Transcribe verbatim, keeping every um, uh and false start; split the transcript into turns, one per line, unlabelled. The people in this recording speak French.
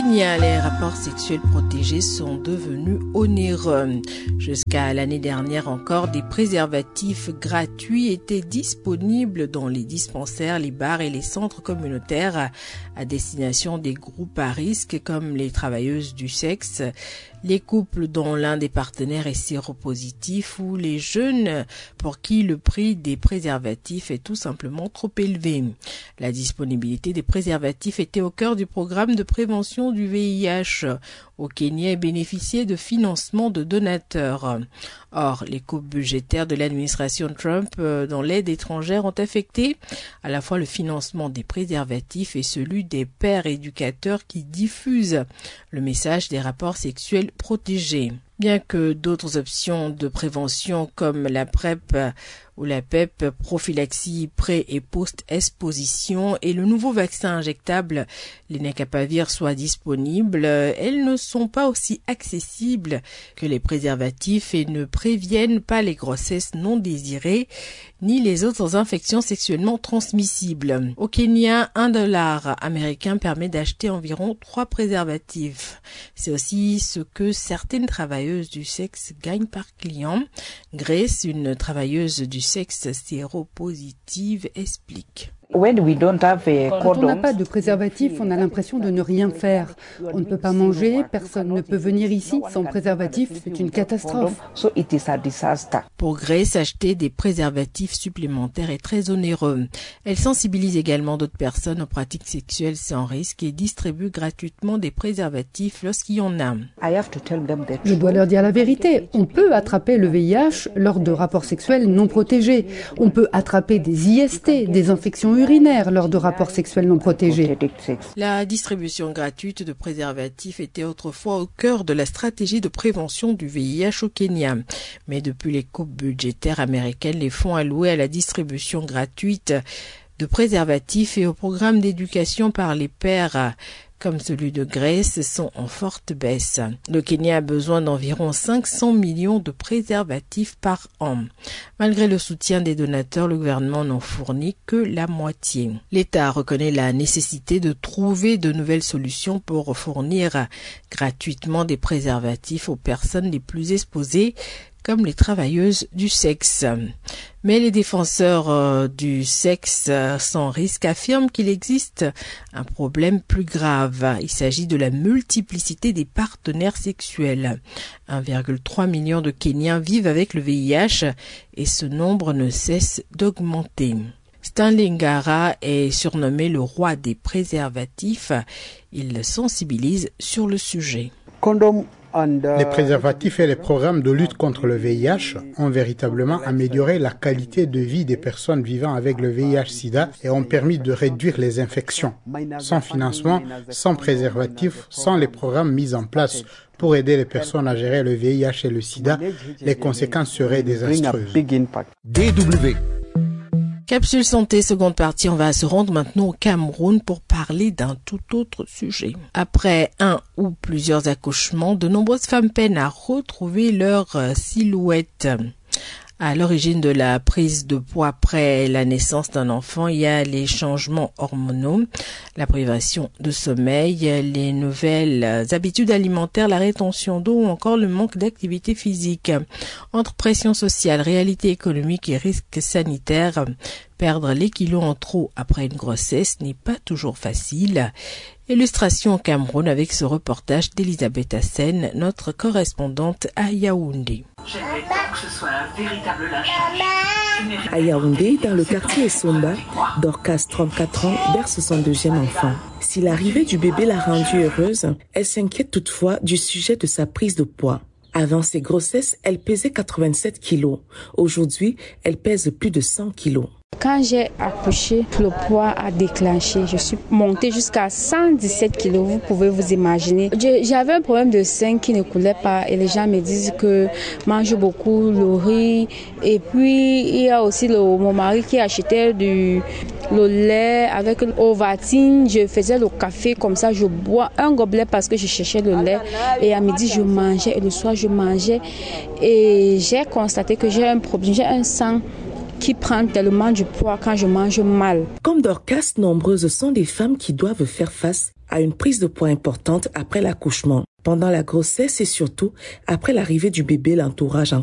Kenya, les rapports sexuels protégés sont devenus onéreux. Jusqu'à l'année dernière encore, des préservatifs gratuits étaient disponibles dans les dispensaires, les bars et les centres communautaires à destination des groupes à risque comme les travailleuses du sexe, les couples dont l'un des partenaires est séropositif ou les jeunes pour qui le prix des préservatifs est tout simplement trop élevé. La disponibilité des préservatifs était au cœur du programme de prévention du V I H au Kenya et bénéficiait de financement de donateurs. Or, les coupes budgétaires de l'administration Trump dans l'aide étrangère ont affecté à la fois le financement des préservatifs et celui des pères éducateurs qui diffusent le message des rapports sexuels protégés. Bien que d'autres options de prévention comme la PrEP ou la P E P, prophylaxie pré- et post-exposition et le nouveau vaccin injectable, l'Lenacapavir, soient disponibles, elles ne sont pas aussi accessibles que les préservatifs et ne préviennent pas les grossesses non désirées ni les autres infections sexuellement transmissibles. Au Kenya, un dollar américain permet d'acheter environ trois préservatifs. C'est aussi ce que certaines travailleuses du sexe gagnent par client. Grace, une travailleuse du sexe séropositive, explique.
Quand on n'a pas de préservatif, on a l'impression de ne rien faire. On ne peut pas manger, personne ne peut venir ici sans préservatif, c'est une catastrophe.
Pour Grace, acheter des préservatifs supplémentaires est très onéreux. Elle sensibilise également d'autres personnes aux pratiques sexuelles sans risque et distribue gratuitement des préservatifs lorsqu'il y en a.
Je dois leur dire la vérité. On peut attraper le V I H lors de rapports sexuels non protégés. On peut attraper des I S T, des infections urinaires lors de rapports sexuels non protégés.
La distribution gratuite de préservatifs était autrefois au cœur de la stratégie de prévention du V I H au Kenya. Mais depuis les coupes budgétaires américaines, les fonds alloués à la distribution gratuite de préservatifs et au programme d'éducation par les pairs comme celui de Grèce, sont en forte baisse. Le Kenya a besoin d'environ cinq cents millions de préservatifs par an. Malgré le soutien des donateurs, le gouvernement n'en fournit que la moitié. L'État reconnaît la nécessité de trouver de nouvelles solutions pour fournir gratuitement des préservatifs aux personnes les plus exposées, comme les travailleuses du sexe. Mais les défenseurs euh, du sexe euh, sans risque affirment qu'il existe un problème plus grave. Il s'agit de la multiplicité des partenaires sexuels. un virgule trois million de Kenyans vivent avec le V I H et ce nombre ne cesse d'augmenter. Stanley Ngara est surnommé le roi des préservatifs. Il sensibilise sur le sujet.
Les préservatifs et les programmes de lutte contre le V I H ont véritablement amélioré la qualité de vie des personnes vivant avec le V I H-Sida et ont permis de réduire les infections. Sans financement, sans préservatifs, sans les programmes mis en place pour aider les personnes à gérer le V I H et le Sida, les conséquences seraient désastreuses.
D W
Capsule santé, seconde partie, on va se rendre maintenant au Cameroun pour parler d'un tout autre sujet. Après un ou plusieurs accouchements, de nombreuses femmes peinent à retrouver leur silhouette. À l'origine de la prise de poids après la naissance d'un enfant, il y a les changements hormonaux, la privation de sommeil, les nouvelles habitudes alimentaires, la rétention d'eau ou encore le manque d'activité physique. Entre pression sociale, réalité économique et risques sanitaires, perdre les kilos en trop après une grossesse n'est pas toujours facile. Illustration au Cameroun avec ce reportage d'Elisabeth Hassen, notre correspondante à Yaoundé.
J'aimerais tant que ce soit un véritable lâchage.
À Yaoundé, dans le quartier Essomba, Dorcas, trente-quatre ans, berce son deuxième enfant. Si l'arrivée du bébé l'a rendue heureuse, elle s'inquiète toutefois du sujet de sa prise de poids. Avant ses grossesses, elle pesait quatre-vingt-sept kilos. Aujourd'hui, elle pèse plus de cent kilos.
Quand j'ai accouché, le poids a déclenché. Je suis montée jusqu'à cent dix-sept kilos. Vous pouvez vous imaginer. J'avais un problème de sein qui ne coulait pas et les gens me disent que je mange beaucoup le riz. Et puis, il y a aussi le, mon mari qui achetait du, le lait avec Ovaltine. Je faisais le café comme ça. Je bois un gobelet parce que je cherchais le lait. Et à midi, je mangeais et le soir, je mangeais. Et j'ai constaté que j'ai un problème. J'ai un sang qui prend tellement du poids quand je mange mal.
Comme Dorcas, nombreuses sont les femmes qui doivent faire face à une prise de poids importante après l'accouchement. Pendant la grossesse et surtout après l'arrivée du bébé, l'entourage en